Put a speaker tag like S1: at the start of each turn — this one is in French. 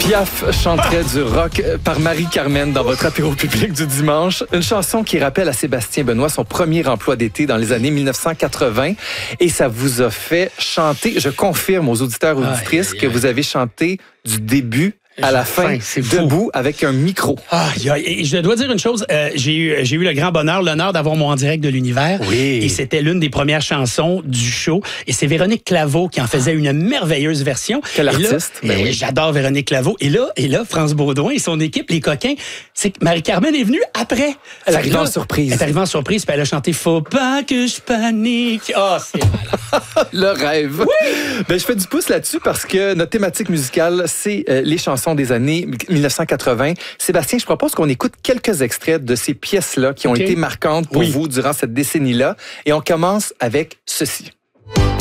S1: Piaf chanterait du rock par Marie-Carmen dans votre apéro public du dimanche. Une chanson qui rappelle à Sébastien Benoît son premier emploi d'été dans les années 1980. Et ça vous a fait chanter, je confirme aux auditeurs et auditrices que vous avez chanté du début à la fin, debout, avec un micro.
S2: Et je dois dire une chose, j'ai eu le grand bonheur, l'honneur d'avoir mon En direct de l'univers.
S1: Oui.
S2: Et c'était l'une des premières chansons du show. Et c'est Véronique Claveau qui en faisait une merveilleuse version.
S1: Quel artiste.
S2: Oui. J'adore Véronique Claveau. Et là, France Baudouin et son équipe, les coquins, c'est que Marie-Carmen est venue après.
S1: Elle est arrivée en surprise.
S2: Elle est arrivée en surprise, puis elle a chanté « Faut pas que je panique ». C'est malade.
S1: Le rêve.
S2: Oui.
S1: Je fais du pouce là-dessus parce que notre thématique musicale, c'est les chansons des années 1980. Sébastien, je propose qu'on écoute quelques extraits de ces pièces-là qui ont été marquantes pour vous durant cette décennie-là. Et on commence avec ceci.